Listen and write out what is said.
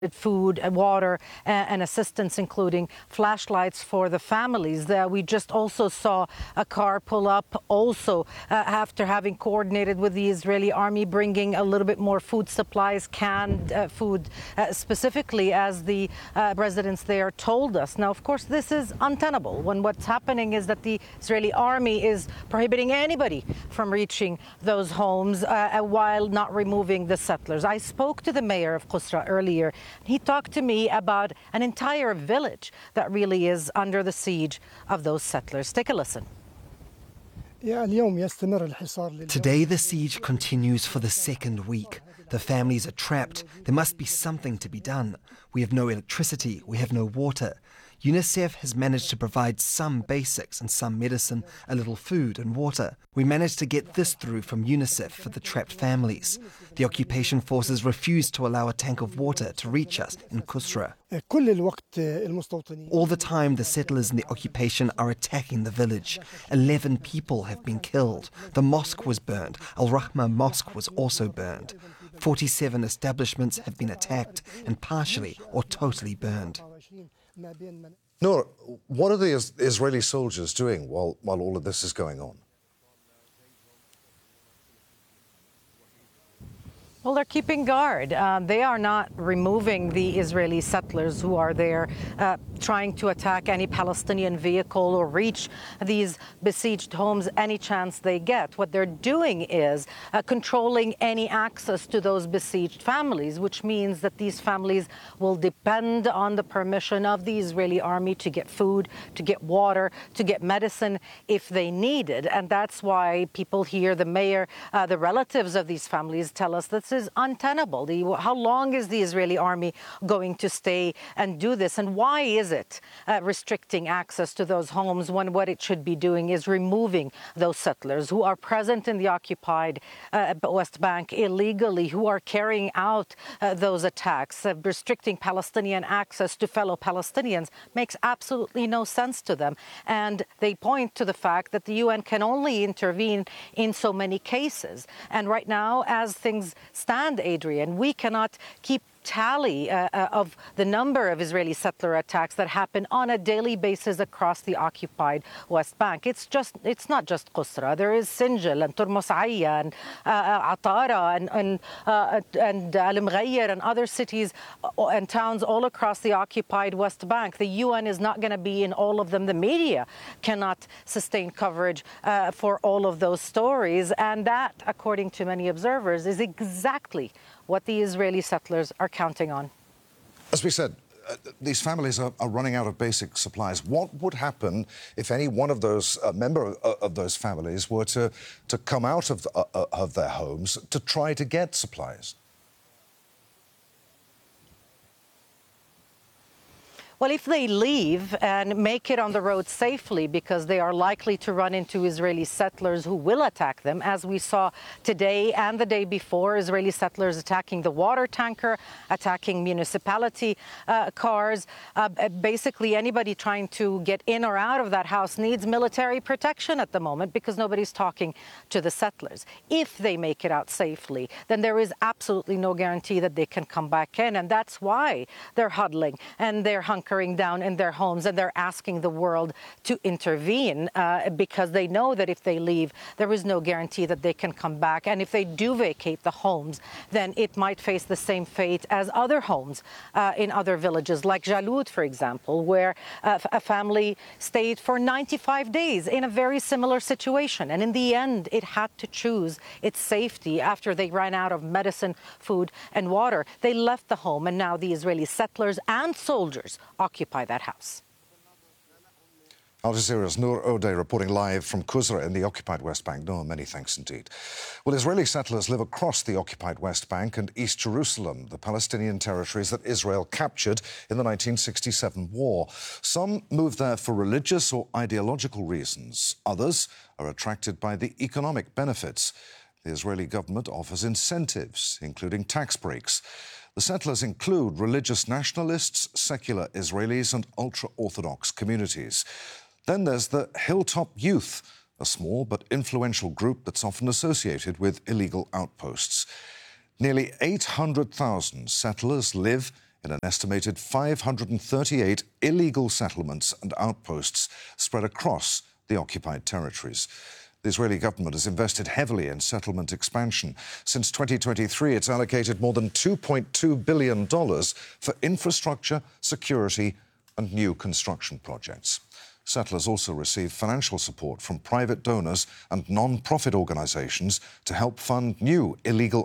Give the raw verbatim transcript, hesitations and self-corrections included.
food, water, and assistance, including flashlights for the families. Uh, we just also saw a car pull up also uh, after having coordinated with the Israeli army, bringing a little bit more food supplies, canned uh, food, uh, specifically as the uh, residents there told us. Now, of course, this is untenable when what's happening is that the Israeli army is prohibiting anybody from reaching those homes uh, while not removing the settlers. I spoke to the mayor of Qusra earlier. He talked to me about an entire village that really is under the siege of those settlers. Take a listen. Today the siege continues for the second week. The families are trapped. There must be something to be done. We have no electricity. We have no water. UNICEF has managed to provide some basics and some medicine, a little food and water. We managed to get this through from UNICEF for the trapped families. The occupation forces refused to allow a tank of water to reach us in Qusra. All the time, the settlers in the occupation are attacking the village. Eleven people have been killed. The mosque was burned. Al-Rahma Mosque was also burned. forty-seven establishments have been attacked and partially or totally burned. Noor, what are the Israeli soldiers doing while, while all of this is going on? Well, they're keeping guard. Uh, they are not removing the Israeli settlers who are there uh, trying to attack any Palestinian vehicle or reach these besieged homes any chance they get. What they're doing is uh, controlling any access to those besieged families, which means that these families will depend on the permission of the Israeli army to get food, to get water, to get medicine if they need it. And that's why people here, the mayor, uh, the relatives of these families tell us that is untenable. The, how long is the Israeli army going to stay and do this? And why is it uh, restricting access to those homes when what it should be doing is removing those settlers who are present in the occupied uh, West Bank illegally, who are carrying out uh, those attacks, uh, restricting Palestinian access to fellow Palestinians makes absolutely no sense to them. And they point to the fact that the U N can only intervene in so many cases. And right now, as things stand, Adrian, we cannot keep tally uh, uh, of the number of Israeli settler attacks that happen on a daily basis across the occupied West Bank. It's just, it's not just Qusra. There is Sinjil and Turmus Aya and uh, Atara and and, uh, and Al Mghayr and other cities and towns all across the occupied West Bank. The U N is not going to be in all of them. The media cannot sustain coverage uh, for all of those stories, and that, according to many observers, is exactly what the Israeli settlers are counting on. As we said, uh, these families are, are running out of basic supplies. What would happen if any one of those uh, member of, uh, of those families were to, to come out of, the, uh, of their homes to try to get supplies? Well, if they leave and make it on the road safely, because they are likely to run into Israeli settlers who will attack them, as we saw today and the day before, Israeli settlers attacking the water tanker, attacking municipality uh, cars. Uh, basically, anybody trying to get in or out of that house needs military protection at the moment because nobody's talking to the settlers. If they make it out safely, then there is absolutely no guarantee that they can come back in. And that's why they're huddling and they're hunkering down in their homes, and they're asking the world to intervene uh, because they know that if they leave, there is no guarantee that they can come back. And if they do vacate the homes, then it might face the same fate as other homes uh, in other villages, like Jalud, for example, where uh, a family stayed for ninety-five days in a very similar situation. And in the end, it had to choose its safety after they ran out of medicine, food, and water. They left the home, and now the Israeli settlers and soldiers occupy that house. Al Jazeera's Noor O'Day reporting live from Qusra in the occupied West Bank. Noor, many thanks indeed. Well, Israeli settlers live across the occupied West Bank and East Jerusalem, the Palestinian territories that Israel captured in the nineteen sixty-seven war. Some moved there for religious or ideological reasons. Others are attracted by the economic benefits. The Israeli government offers incentives, including tax breaks. The settlers include religious nationalists, secular Israelis and ultra-Orthodox communities. Then there's the Hilltop Youth, a small but influential group that's often associated with illegal outposts. Nearly eight hundred thousand settlers live in an estimated five hundred thirty-eight illegal settlements and outposts spread across the occupied territories. The Israeli government has invested heavily in settlement expansion. Since twenty twenty-three, it's allocated more than two point two billion dollars for infrastructure, security and new construction projects. Settlers also receive financial support from private donors and non-profit organisations to help fund new illegal